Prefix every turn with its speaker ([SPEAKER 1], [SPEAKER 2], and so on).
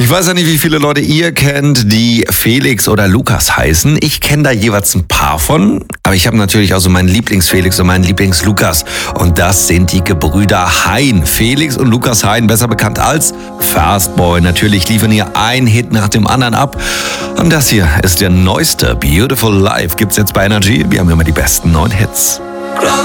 [SPEAKER 1] Ich weiß ja nicht, wie viele Leute ihr kennt, die Felix oder Lukas heißen. Ich kenne da jeweils ein paar von, aber ich habe natürlich auch so meinen Lieblings-Felix und meinen Lieblings-Lukas. Und das sind die Gebrüder Hein. Felix und Lukas Hein, besser bekannt als Fastboy. Natürlich liefern hier ein Hit nach dem anderen ab. Und das hier ist der neueste Beautiful Life. Gibt's jetzt bei Energy. Wir haben immer die besten neuen Hits.